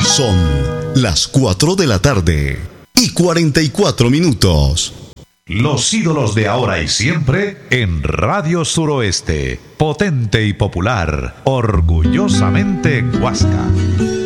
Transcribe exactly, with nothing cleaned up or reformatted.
Son las cuatro de la tarde y cuarenta y cuatro minutos. Los ídolos de ahora y siempre en Radio Suroeste. Potente y popular. Orgullosamente Huasca.